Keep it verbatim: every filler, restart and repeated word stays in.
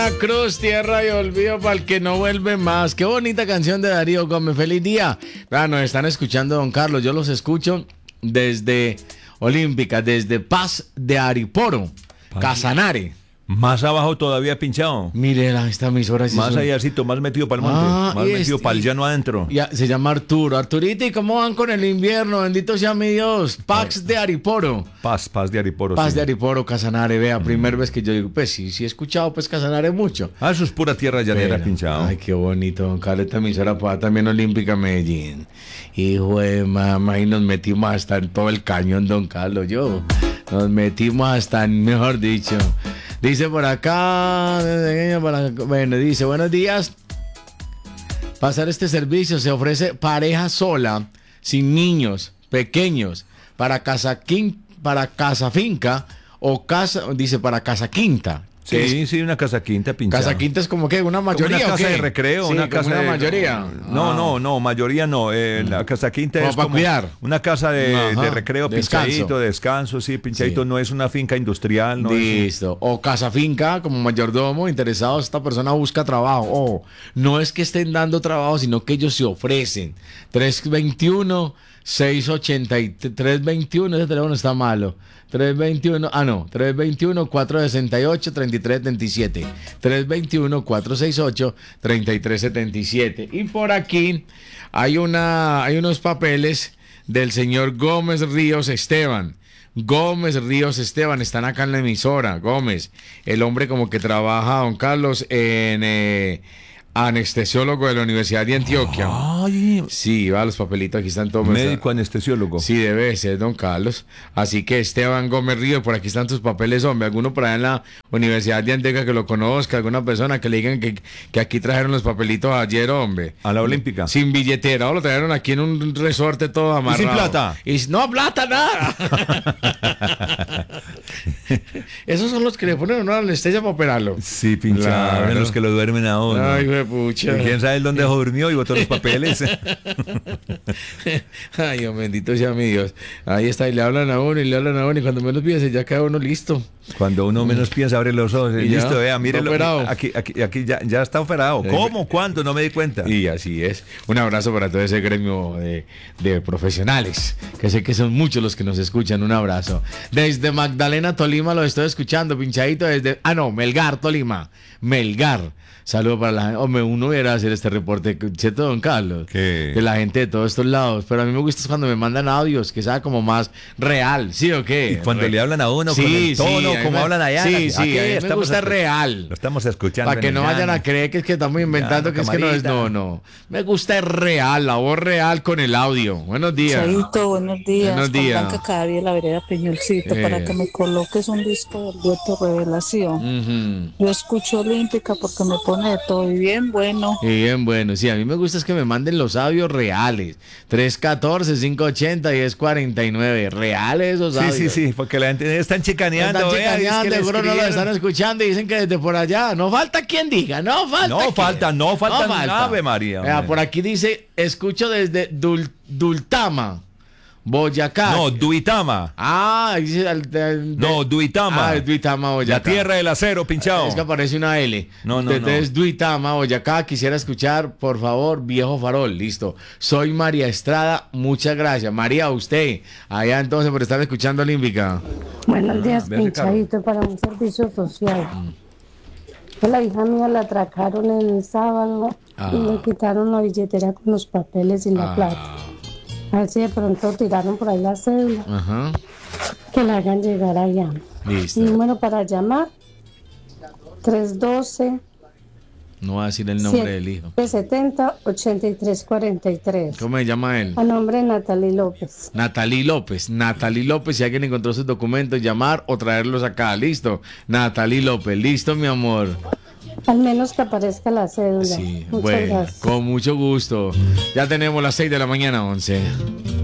Cruz, tierra y olvido para el que no vuelve más. Qué bonita canción de Darío Gómez. Feliz día. Ah, nos están escuchando, don Carlos. Yo los escucho desde Olímpica, desde Paz de Ariporo, Paz. Casanare. Más abajo todavía pinchado. Mire, la, esta emisora. Sí más allácito, más metido para el monte. Ah, más metido este, para el llano adentro. Ya, se llama Arturo. Arturito, ¿y cómo van con el invierno? Bendito sea mi Dios. Paz de Ariporo. Paz, Paz de Ariporo. Paz sí. de Ariporo, Casanare. Vea, mm. primera vez que yo digo, pues sí, sí he escuchado, pues Casanare mucho. Ah, eso es pura tierra llanera, Pero, pinchado. Ay, qué bonito, don Carlos. Esta emisora pues, también Olímpica Medellín. Hijo de mamá, y nos metimos hasta en todo el cañón, don Carlos. Yo, nos metimos hasta en, mejor dicho. Dice por acá, bueno, dice, buenos días. Pasar este servicio se ofrece pareja sola, sin niños, pequeños, para casa, quin, para casa finca o casa, dice para casa quinta. Sí, sí, una casa quinta pinchada. Casa quinta es como que una mayoría. Como una casa ¿o qué? de recreo, sí, una casa una de mayoría. No, ah. no, no, mayoría no. Eh, la casa quinta como es para como cuidar. Una casa de, de recreo, descanso. pinchadito, descanso, sí, pinchadito. Sí. No es una finca industrial, no. Listo. Es... O casa finca, como mayordomo, interesado, esta persona busca trabajo. O no es que estén dando trabajo, sino que ellos se ofrecen. tres veintiuno, seiscientos ochenta y tres, tres veintiuno, ese teléfono está malo. tres veintiuno, ah no, tres veintiuno, cuatrocientos sesenta y ocho, treinta y tres setenta y siete. tres veintiuno, cuatrocientos sesenta y ocho, treinta y tres setenta y siete. Y por aquí hay una hay unos papeles del señor Gómez Ríos Esteban. Gómez Ríos Esteban, están acá en la emisora. Gómez, el hombre como que trabaja, don Carlos, en eh, anestesiólogo de la Universidad de Antioquia. Ay. Sí, va, los papelitos aquí están todos. Médico anestesiólogo. Sí, debe ser, don Carlos. Así que Esteban Gómez Ríos, por aquí están tus papeles, hombre. Alguno por allá en la Universidad de Antioquia que lo conozca, alguna persona que le digan que, que aquí trajeron los papelitos ayer, hombre. A la Olímpica. Sin billetera, o lo trajeron aquí en un resorte todo amarrado. ¿Y sin plata? Y, no, plata, nada. Esos son los que le ponen una anestesia para operarlo. Sí, pinchado. Claro. Los que lo duermen a uno. Ay, güey, pucha. ¿Quién sabe dónde durmió y botó los papeles? Ay, Dios bendito sea mi Dios. Ahí está, y le hablan a uno, y le hablan a uno, y cuando menos piensa, ya queda uno listo. Cuando uno menos piensa, abre los ojos. Y listo, vea, mírelo. Aquí, aquí, aquí ya, ya está operado. ¿Cómo? ¿Cuándo? No me di cuenta. Y así es. Un abrazo para todo ese gremio de, de profesionales, que sé que son muchos los que nos escuchan. Un abrazo. Desde Magdalena, Tolima, lo estoy escuchando, pinchadito desde... Ah, no, Melgar, Tolima. Melgar. Saludos para la gente. Hombre, uno era hacer este reporte, ¿cierto, don Carlos? ¿Qué? De la gente de todos estos lados. Pero a mí me gusta cuando me mandan audios, que sea como más real, ¿sí o qué? Y cuando Re... le hablan a uno sí, con el tono, sí, como me... hablan allá. Sí, sí, a mí me gusta a... real. Lo estamos escuchando. Para que no vayan a creer que es que estamos inventando, ya, que camarita. Es que no es, no, no. Me gusta el real, la voz real con el audio. Buenos días. Chaito, buenos días. Buenos días. Con Blanca cada día la vereda Peñolcito, eh. para que me coloques un disco del dueto Revelación. Uh-huh. Yo escucho Olímpica porque me pone de todo y bien bueno. Y bien bueno, sí, a mí me gusta es que me manden los audios reales. tres uno cuatro, cinco ocho cero, uno cero cuatro nueve. Reales esos audios. Sí, sí, sí, porque la gente están chicaneando. Están chicaneando, vea, seguro no lo están escuchando y dicen que desde por allá. No falta quien diga, no falta. No quien. falta, no falta, no falta. Ave María. Vea, por aquí dice, escucho desde Dul, Dultama, Boyacá. No, Duitama. Ah, dice... El, el, no, Duitama. Ah, es Duitama, Boyacá. La tierra del acero, pinchado. Es que aparece una L. No, no, Entonces, no. Duitama, Boyacá, quisiera escuchar, por favor, Viejo Farol. Listo. Soy María Estrada, muchas gracias. María, usted, allá entonces por estar escuchando Olímpica. Buenos días, ah, pinchadito, para un servicio social. Mm. La hija mía la atracaron el sábado ah. y le quitaron la billetera con los papeles y la ah. plata. A ver si de pronto tiraron por ahí la cédula. Ajá. Que la hagan llegar allá. Listo. Número para llamar: tres uno dos. No va a decir el nombre del hijo. setenta, ochenta y tres cuarenta y tres. ¿Cómo se llama él? A nombre de Natalie López. Natalie López. Natalie López, si alguien encontró sus documentos, llamar o traerlos acá. Listo. Natalie López. Listo, mi amor. Al menos que aparezca la cédula. Sí, muchas bueno, gracias. Con mucho gusto. Ya tenemos las seis de la mañana, once.